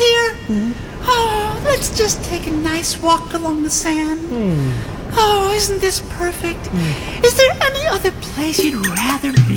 here? Oh, let's just take a nice walk along the sand. Oh, isn't this perfect? Is there any other place you'd rather be?